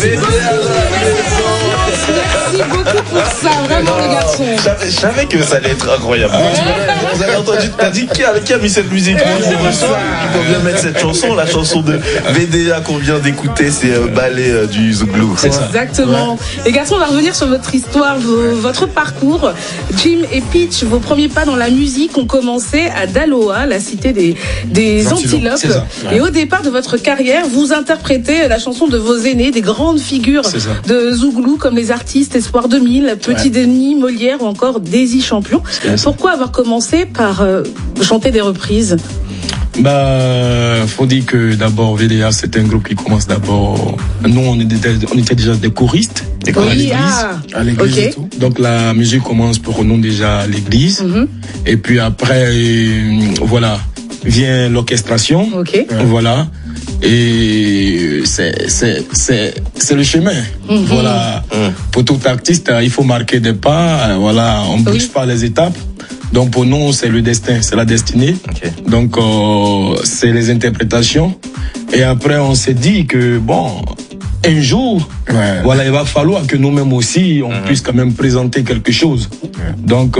Merci beaucoup pour ça, vraiment les garçons. Je savais que ça allait être incroyable. Vous avez entendu, t'as dit qui a mis cette musique? Il faut bien mettre cette chanson, la chanson de VDA qu'on vient d'écouter, c'est Ballet du Zouglou. Exactement. Ouais. Les garçons, on va revenir sur votre histoire, votre parcours. Jim et Peach, vos premiers pas dans la musique ont commencé à Daloa, la cité des Antilopes. Ouais. Et au départ de votre carrière, vous interprétez la chanson de vos aînés, des grandes figures de Zouglou comme les artistes Espoir 2000, Petit Denis, Molière ou encore Daisy Champion. Pourquoi avoir commencé par chanter des reprises? Faut dire que d'abord VDA c'est un groupe qui commence d'abord. Nous on était déjà des choristes à l'église et tout. Donc la musique commence pour nous déjà à l'église. Et puis après voilà vient l'orchestration. Voilà. Et c'est le chemin. Voilà. Pour tout artiste, il faut marquer des pas. Voilà, on bouge pas les étapes. Donc pour nous, c'est le destin, c'est la destinée. Donc c'est les interprétations. Et après, on s'est dit que bon, un jour, voilà, il va falloir que nous-mêmes aussi, on puisse quand même présenter quelque chose. Donc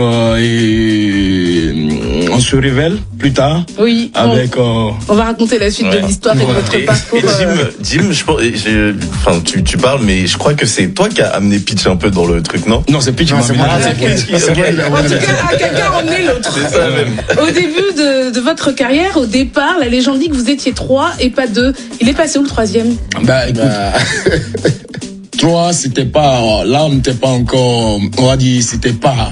on se révèle plus tard. Oui. Avec. On va raconter la suite de l'histoire et de votre parcours. Jim, tu parles, mais je crois que c'est toi qui as amené Peach un peu dans le truc, non? Non, c'est Peach qui m'a amené. En tout cas, quelqu'un a emmené l'autre. C'est ça même. Au début de votre carrière, au départ, la légende dit que vous étiez 3 et pas 2. Il est passé où le 3e? Écoute. 3, c'était pas, là on n'était pas encore, on va dire, c'était pas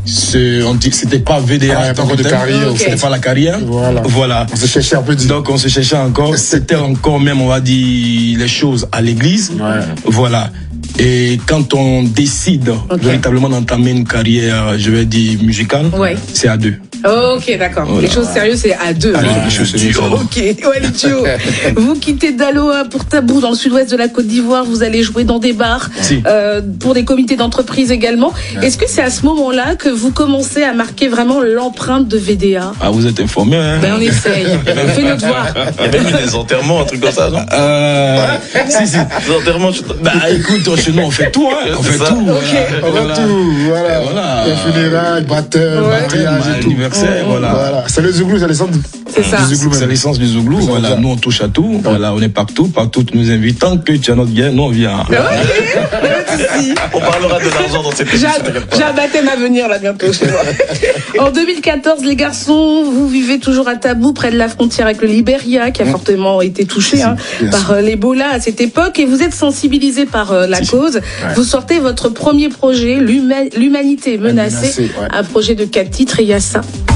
VDA, c'était pas la carrière. Voilà. On se cherchait un peu. Donc on se cherchait encore. C'était encore même, on va dire, les choses à l'église. Voilà. Et quand on décide véritablement d'entamer une carrière, je vais dire musicale, c'est à 2. Ok, d'accord. Voilà. Les choses sérieuses, c'est à 2. Les choses sérieuses. Ok, les duos. Vous quittez Daloa pour Tabou dans le sud-ouest de la Côte d'Ivoire. Vous allez jouer dans des bars, pour des comités d'entreprise également. Est-ce que c'est à ce moment-là que vous commencez à marquer vraiment l'empreinte de VDA? Ah, vous êtes informé, hein? On essaye. On fait notre devoir. Il y a même eu des enterrements, un truc comme ça, non? Si. Des enterrements, écoute, chez nous, on fait tout, hein? On fait tout. On fait tout, voilà. Les funérailles, baptême, mariage et tout. Voilà. C'est le Zouglou, c'est l'essence. C'est ça. C'est l'essence du Zouglou. Voilà, nous on touche à tout. Voilà, on est partout tu nous invites. Tant que tu as notre bien, nous on vient. On parlera de l'argent dans cette émission. J'ai un baptême à venir là bientôt. En 2014, les garçons, vous vivez toujours à Tabou, près de la frontière avec le Libéria, qui a fortement été touché par l'Ebola à cette époque, et vous êtes sensibilisés par la cause. Vous sortez votre premier projet, l'Humanité menacée, un projet de 4 titres, et il y a ça.